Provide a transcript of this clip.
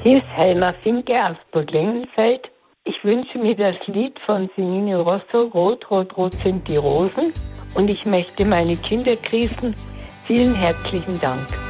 Hier ist Helma Finke aus Burg-Lengenfeld. Ich wünsche mir das Lied von Senine Rosso, Rot, Rot, Rot sind die Rosen. Und ich möchte meine Kinder grüßen. Vielen herzlichen Dank.